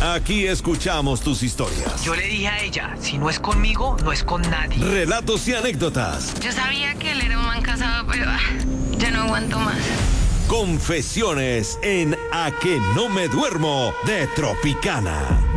Aquí escuchamos tus historias. Yo le dije a ella, si no es conmigo, no es con nadie. Relatos y anécdotas. Yo sabía que él era un man casado, pero ya no aguanto más. Confesiones en A que no me duermo de Tropicana.